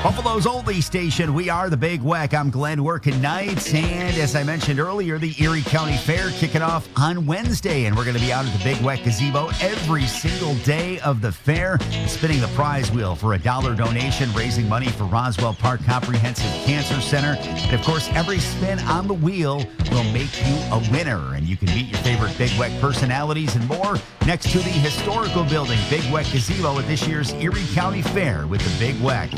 Buffalo's only station. We are the Big Weck. I'm Glenn working nights. And as I mentioned earlier, the Erie County Fair kicking off on Wednesday. And we're going to be out at the Big Weck Gazebo every single day of the fair, spinning the prize wheel for a $1 donation, raising money for Roswell Park Comprehensive Cancer Center. And of course, every spin on the wheel will make you a winner. And you can meet your favorite Big Weck personalities and more next to the historical building, Big Weck Gazebo, at this year's Erie County Fair with the Big Weck.